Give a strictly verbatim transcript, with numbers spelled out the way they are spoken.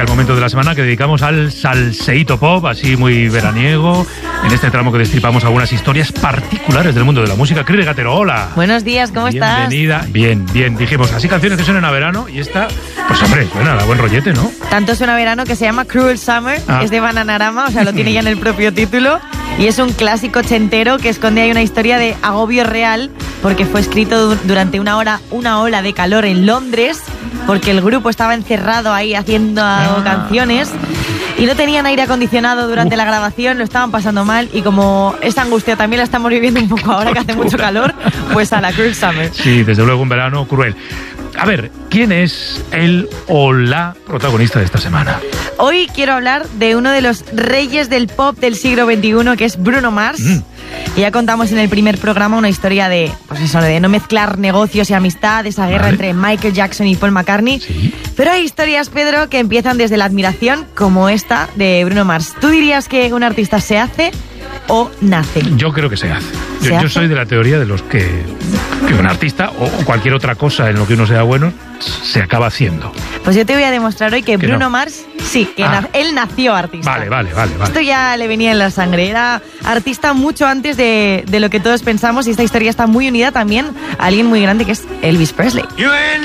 Llega el momento de la semana que dedicamos al salseíto pop, así muy veraniego. En este tramo que destripamos algunas historias particulares del mundo de la música. Cride Gatero, hola. Buenos días, ¿cómo estás? Bienvenida. Bien, bien. Dijimos, así canciones que suenan a verano y esta, pues hombre, suena a buen rollete, ¿no? Tanto suena a verano que se llama Cruel Summer, ah. es de Bananarama, o sea, lo tiene ya en el propio título. Y es un clásico ochentero que esconde ahí una historia de agobio real, porque fue escrito durante una hora, una ola de calor en Londres, porque el grupo estaba encerrado ahí haciendo ah. canciones y no tenían aire acondicionado durante uh. la grabación, lo estaban pasando mal, y como esta angustia también la estamos viviendo un poco ahora que hace mucho calor, pues a la Cruel Summer. Sí, desde luego un verano cruel. A ver, ¿quién es el o la protagonista de esta semana? Hoy quiero hablar de uno de los reyes del pop del siglo veintiuno, que es Bruno Mars. Mm. Y ya contamos en el primer programa una historia de, pues eso, de no mezclar negocios y amistad, esa guerra vale. entre Michael Jackson y Paul McCartney. ¿Sí? Pero hay historias, Pedro, que empiezan desde la admiración, como esta de Bruno Mars. ¿Tú dirías que un artista se hace o nace? Yo creo que se hace. ¿Se yo, hace? yo soy de la teoría de los que, que un artista o cualquier otra cosa en lo que uno sea bueno se acaba haciendo. Pues yo te voy a demostrar hoy que, que Bruno no. Mars, sí, que ah. na- él nació artista. Vale, vale, vale, vale. Esto ya le venía en la sangre. Era artista mucho antes de, de lo que todos pensamos, y esta historia está muy unida también a alguien muy grande que es Elvis Presley.